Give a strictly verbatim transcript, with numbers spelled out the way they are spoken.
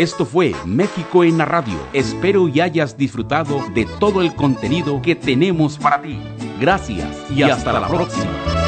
Esto fue México en la Radio. Espero y hayas disfrutado de todo el contenido que tenemos para ti. Gracias y, y hasta, hasta la próxima. próxima.